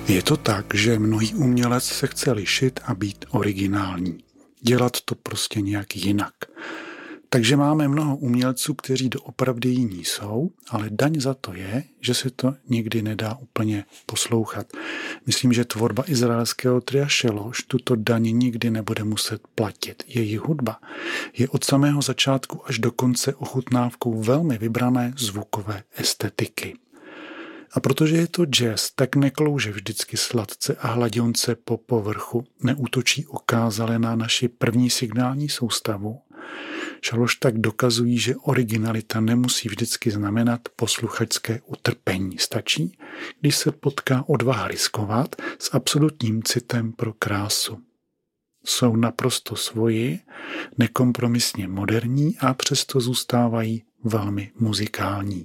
Je to tak, že mnohý umělec se chce lišit a být originální. Dělat to prostě nějak jinak. Takže máme mnoho umělců, kteří doopravdy jiní jsou, ale daň za to je, že se to nikdy nedá úplně poslouchat. Myslím, že tvorba izraelského tria Šeloš tuto daň nikdy nebude muset platit. Její hudba je od samého začátku až do konce ochutnávkou velmi vybrané zvukové estetiky. A protože je to jazz, tak neklouže vždycky sladce a hladionce po povrchu, neútočí okázale na naši první signální soustavu. Šaloš tak dokazují, že originalita nemusí vždycky znamenat posluchačské utrpení. Stačí, když se potká odvaha riskovat s absolutním citem pro krásu. Jsou naprosto svoji, nekompromisně moderní a přesto zůstávají velmi muzikální.